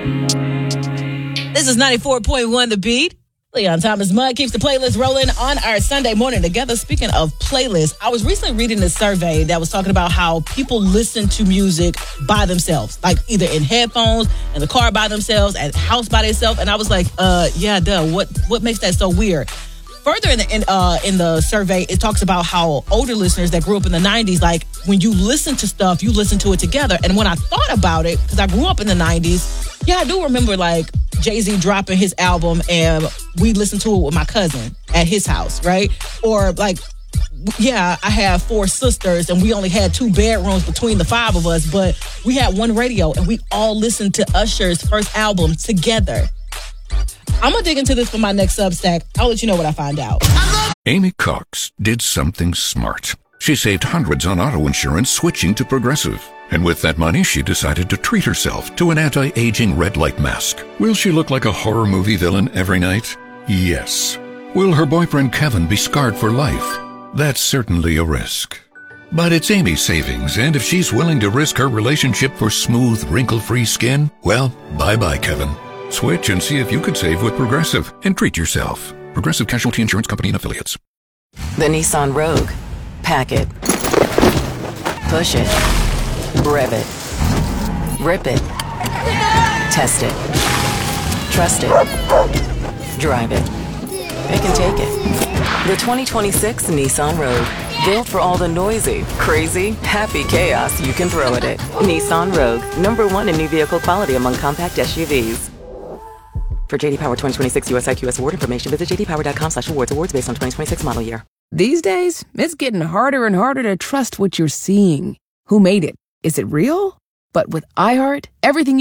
This is 94.1 The Beat. Leon Thomas Mudd keeps the playlist rolling on our Sunday morning together. Speaking of playlists, I was recently reading a survey that was talking about how people listen to music by themselves, like either in headphones, in the car by themselves, at house by themselves. And I was like, yeah, duh. What makes that so weird? Further in the survey, it talks about how older listeners that grew up in the 90s, like when you listen to stuff, you listen to it together. And when I thought about it, because I grew up in the 90s, yeah, I do remember like Jay-Z dropping his album and we listened to it with my cousin at his house, right? Or like, yeah, I have 4 sisters and we only had 2 bedrooms between the 5 of us, but we had one radio and we all listened to Usher's first album together. I'm going to dig into this for my next Substack. I'll let you know what I find out. Amy Cox did something smart. She saved hundreds on auto insurance switching to Progressive. And with that money, she decided to treat herself to an anti-aging red light mask. Will she look like a horror movie villain every night? Yes. Will her boyfriend Kevin be scarred for life? That's certainly a risk. But it's Amy's savings, and if she's willing to risk her relationship for smooth, wrinkle-free skin, well, bye-bye, Kevin. Switch and see if you could save with Progressive and treat yourself. Progressive Casualty Insurance Company and Affiliates. The Nissan Rogue. Pack it. Push it. Rev it. Rip it. Test it. Trust it. Drive it. It can take it. The 2026 Nissan Rogue. Built for all the noisy, crazy, happy chaos you can throw at it. Nissan Rogue. #1 in new vehicle quality among compact SUVs. For JD Power 2026 US IQS award information, visit jdpower.com/awards. Awards based on 2026 model year. These days, it's getting harder and harder to trust what you're seeing. Who made it? Is it real? But with iHeart, everything